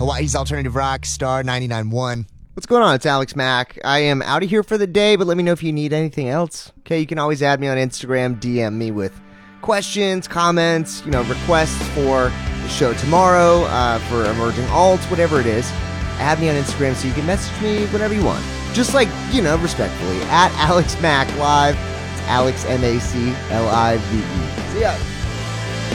Hawaii's Alternative Rock, Star 99.1. What's going on? It's Alex Mack. I am out of here for the day, but let me know if you need anything else. Okay, you can always add me on Instagram, DM me with questions, comments, requests for the show tomorrow, for emerging alts, whatever it is. Add me on Instagram so you can message me whenever you want. Just respectfully, at Alex Mack Live. It's Alex, MACLIVE. See ya.